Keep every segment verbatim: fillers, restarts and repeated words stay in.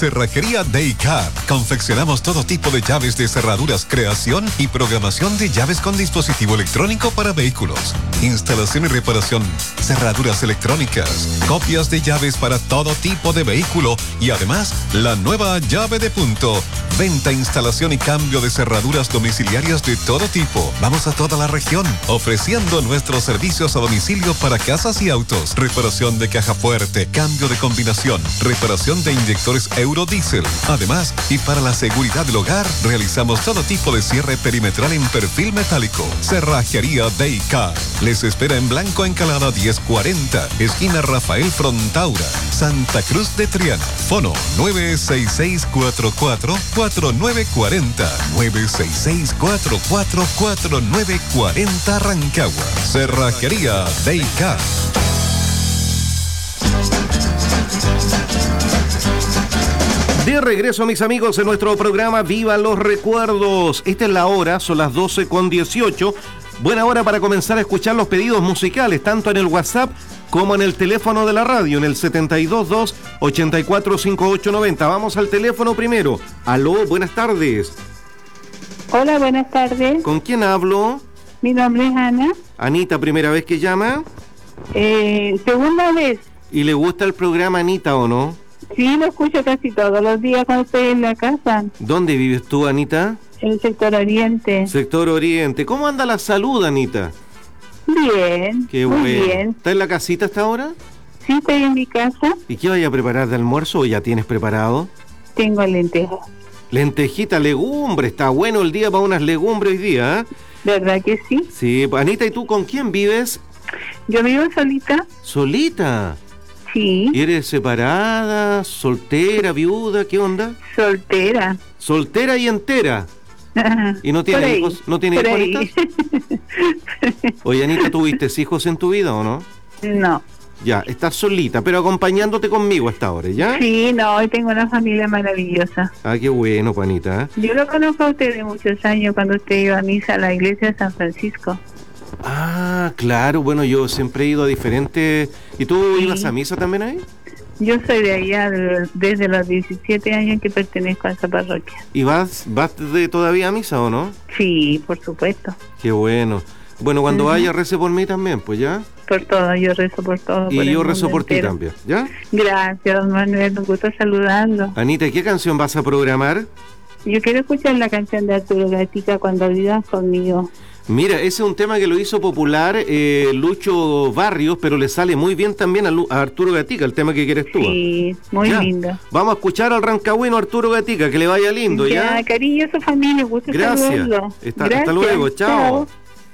Cerrajería Daycar. Confeccionamos todo tipo de llaves de cerraduras, creación y programación de llaves con dispositivo electrónico para vehículos. Instalación y reparación, cerraduras electrónicas, copias de llaves para todo tipo de vehículo y además la nueva llave de punto. Venta, instalación y cambio de cerraduras domiciliarias de todo tipo. Vamos a toda la región ofreciendo nuestros servicios a domicilio para casas y autos. Reparación de caja fuerte, cambio de combinación, reparación de inyectores Eurodiesel. Además, y para la seguridad del hogar, realizamos todo tipo de cierre perimetral en perfil metálico. Cerrajería Daycar. Les espera en Blanco Encalada diez cuarenta, esquina Rafael Frontaura, Santa Cruz de Triana. Fono nueve seis seis cuatro cuatro cuatro nueve cuatro cero, nueve seis seis cuatro cuatro cuatro nueve cuatro cero Rancagua. Cerrajería Daycar. De regreso, mis amigos, en nuestro programa Viva los Recuerdos. Esta es la hora, son las doce con dieciocho. Buena hora para comenzar a escuchar los pedidos musicales, tanto en el WhatsApp como en el teléfono de la radio, en el setenta y dos dos, ochenta y cuatro, cincuenta y ocho noventa. Vamos al teléfono primero. Aló, buenas tardes. Hola, buenas tardes. ¿Con quién hablo? Mi nombre es Ana. Anita, ¿primera vez que llama? Eh, segunda vez. ¿Y le gusta el programa, Anita, o no? Sí, lo escucho casi todos los días cuando estoy en la casa. ¿Dónde vives tú, Anita? En el sector oriente. Sector oriente. ¿Cómo anda la salud, Anita? Bien. Qué muy bueno. bien. ¿Está en la casita hasta ahora? Sí, estoy en mi casa. ¿Y qué vaya a preparar de almuerzo o ya tienes preparado? Tengo lentejas. Lentejita, legumbre. Está bueno el día para unas legumbres hoy día, ¿eh? ¿Verdad que sí? Sí. Anita, ¿y tú con quién vives? Yo vivo solita. ¿Solita? Sí. ¿Y eres separada, soltera, viuda? ¿Qué onda? Soltera. ¿Soltera y entera? ¿Y no Por tiene ahí, hijos? ¿No tiene por hijos, ahí. Anita? Oye, Anita, ¿tuviste hijos en tu vida o no? No. Ya, estás solita, pero acompañándote conmigo hasta ahora, ¿ya? Sí, no, hoy tengo una familia maravillosa. Ah, qué bueno, Panita. ¿eh? Yo lo conozco a usted de muchos años cuando usted iba a misa a la iglesia de San Francisco. Ah, claro, bueno, yo siempre he ido a diferentes... ¿Y tú Sí. ibas a misa también ahí? Yo soy de allá de- desde los diecisiete años que pertenezco a esa parroquia. ¿Y vas, vas de todavía a misa o no? Sí, por supuesto. Qué bueno. Bueno, cuando Ujú. vaya, rece por mí también, pues, ¿ya? Por todo, yo rezo por todo. Y por el yo rezo mundo por ti entero. también, ¿ya? Gracias, don Manuel, un gusto saludarlo. Anita, ¿qué canción vas a programar? Yo quiero escuchar la canción de Arturo Gatica, Cuando vivas conmigo. Mira, ese es un tema que lo hizo popular eh, Lucho Barrios, pero le sale muy bien también a, Lu- a Arturo Gatica, el tema que quieres tú. Sí, muy Ya. lindo. Vamos a escuchar al rancagüino Arturo Gatica, que le vaya lindo, ¿ya? Ya, cariño a su familia, gusto Gracias. saludarlo. Está- Gracias. hasta luego, chao.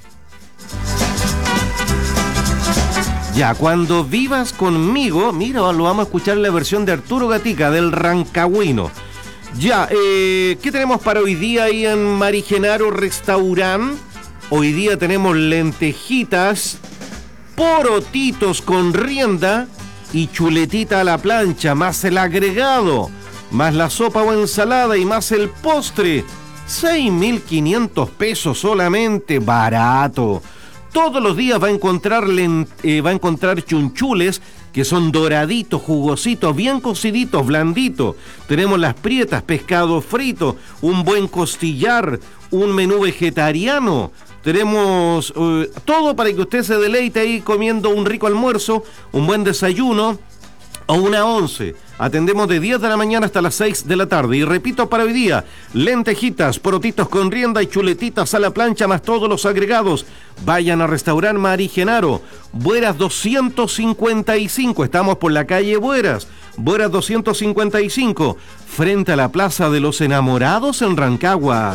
Ya, cuando vivas conmigo, mira, lo vamos a escuchar en la versión de Arturo Gatica, del Rancagüino. Ya, eh, ¿qué tenemos para hoy día ahí en Marigenaro Restaurant? Hoy día tenemos lentejitas, porotitos con rienda y chuletita a la plancha, más el agregado, más la sopa o ensalada y más el postre. seis mil quinientos pesos solamente, barato. Todos los días va a encontrar len- eh, va a encontrar chunchules que son doraditos, jugositos, bien cociditos, blanditos. Tenemos las prietas, pescado frito, un buen costillar, un menú vegetariano. Tenemos eh, todo para que usted se deleite ahí comiendo un rico almuerzo, un buen desayuno o una once. Atendemos de diez de la mañana hasta las seis de la tarde. Y repito para hoy día, lentejitas, porotitos con rienda y chuletitas a la plancha más todos los agregados. Vayan a Restaurant Marigenaro, Bueras doscientos cincuenta y cinco. Estamos por la calle Bueras, Bueras doscientos cincuenta y cinco, frente a la Plaza de los Enamorados en Rancagua.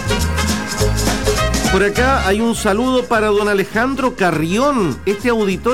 Por acá hay un saludo para don Alejandro Carrión, este auditor